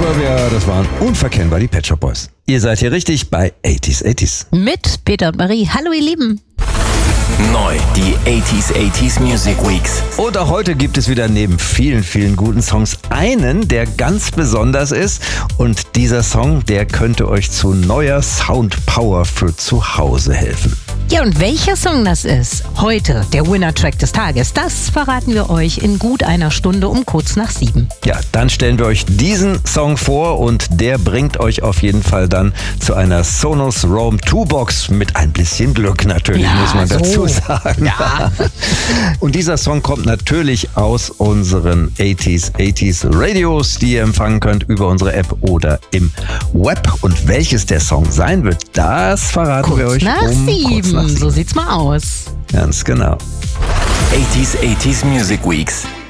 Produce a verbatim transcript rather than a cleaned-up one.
Suburbia, das waren unverkennbar die Pet Shop Boys. Ihr seid hier richtig bei achtziger achtziger. Mit Peter und Marie. Hallo ihr Lieben. Neu, die achtziger achtziger Music Weeks. Und auch heute gibt es wieder neben vielen, vielen guten Songs einen, der ganz besonders ist. Und dieser Song, der könnte euch zu neuer Soundpower für zu Hause helfen. Ja, und welcher Song das ist? Heute der Winner-Track des Tages. Das verraten wir euch in gut einer Stunde um kurz nach sieben. Ja, dann stellen wir euch diesen Song vor und der bringt euch auf jeden Fall dann zu einer Sonos Roam zwei Box mit ein bisschen Glück natürlich, ja, muss man so. dazu sagen. Ja. Und dieser Song kommt natürlich aus unseren achtziger achtziger Radios, die ihr empfangen könnt über unsere App oder im Web. Und welches der Song sein wird, das verraten kurz wir euch nach um sieben. kurz nach sieben. So sieht's mal aus. Ganz genau. achtziger achtziger Music Weeks.